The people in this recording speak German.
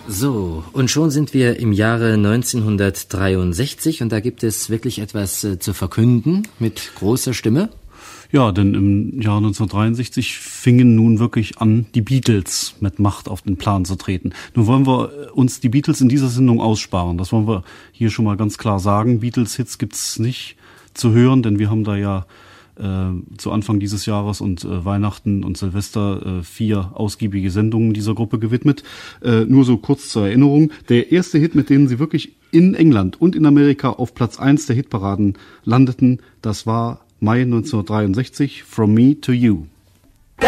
So, und schon sind wir im Jahre 1963 und da gibt es wirklich etwas zu verkünden mit großer Stimme. Ja, denn im Jahr 1963 fingen nun wirklich an, die Beatles mit Macht auf den Plan zu treten. Nun wollen wir uns die Beatles in dieser Sendung aussparen. Das wollen wir hier schon mal ganz klar sagen. Beatles-Hits gibt's nicht zu hören, denn wir haben da ja zu Anfang dieses Jahres und Weihnachten und Silvester 4 ausgiebige Sendungen dieser Gruppe gewidmet. Nur so kurz zur Erinnerung. Der erste Hit, mit dem sie wirklich in England und in Amerika auf Platz 1 der Hitparaden landeten, das war Mai 1963, From Me to You.